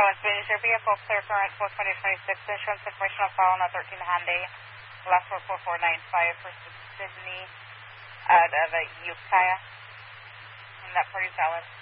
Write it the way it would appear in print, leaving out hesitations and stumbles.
Spanish, your vehicle clear current for 2026. Insurance information on file on a 13 Hyundai. Last 44495 for Sydney out of Ukiah. And that party's valid.